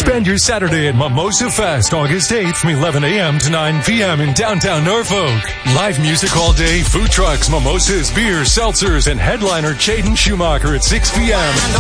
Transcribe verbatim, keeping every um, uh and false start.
Spend your Saturday at Mimosa Fest, August eighth from eleven a.m. to nine p.m. in downtown Norfolk. Live music all day, food trucks, mimosas, beers, seltzers, and headliner Chaden Schumacher at six p.m.